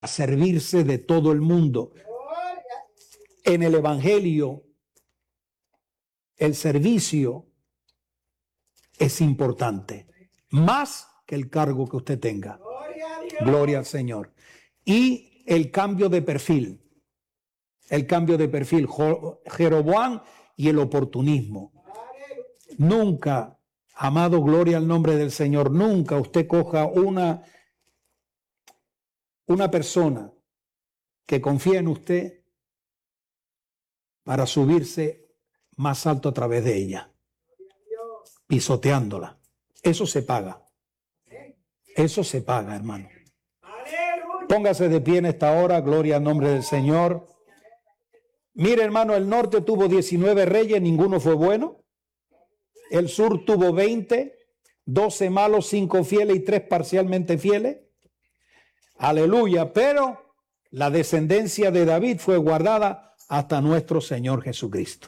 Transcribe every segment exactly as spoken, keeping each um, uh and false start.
a servirse de todo el mundo. En el Evangelio, el servicio es importante, más que el cargo que usted tenga. Gloria al Señor. Y el cambio de perfil, el cambio de perfil, Jeroboam y el oportunismo. Nunca, amado, gloria al nombre del Señor, nunca usted coja una, una persona que confía en usted para subirse más alto a través de ella, pisoteándola. Eso se paga. Eso se paga, hermano. Póngase de pie en esta hora, gloria al nombre del Señor. Mire, hermano, el norte tuvo diecinueve reyes, ninguno fue bueno. El sur tuvo veinte, doce malos, cinco fieles y tres parcialmente fieles. Aleluya, pero la descendencia de David fue guardada hasta nuestro Señor Jesucristo.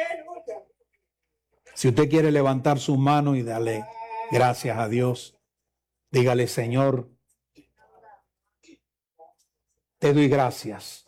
Si usted quiere levantar su mano y darle gracias a Dios, dígale: Señor, te doy gracias.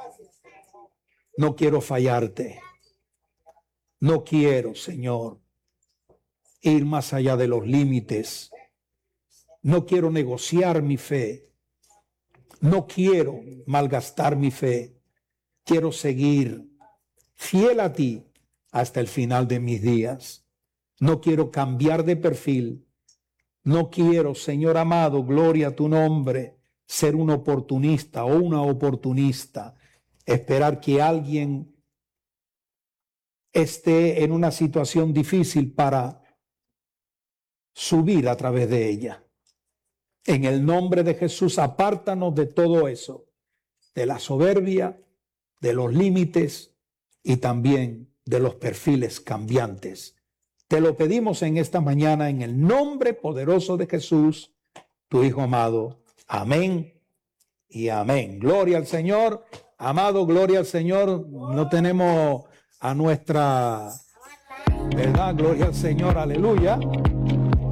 No quiero fallarte. No quiero, Señor, ir más allá de los límites. No quiero negociar mi fe. No quiero malgastar mi fe. Quiero seguir fiel a ti hasta el final de mis días. No quiero cambiar de perfil. No quiero, Señor amado, gloria a tu nombre, ser un oportunista o una oportunista, esperar que alguien esté en una situación difícil para subir a través de ella. En el nombre de Jesús, apártanos de todo eso, de la soberbia, de los límites y también de los perfiles cambiantes. Te lo pedimos en esta mañana en el nombre poderoso de Jesús, tu Hijo amado. Amén y amén. Gloria al Señor. Amado, gloria al Señor. No tenemos a nuestra, ¿verdad? Gloria al Señor. Aleluya.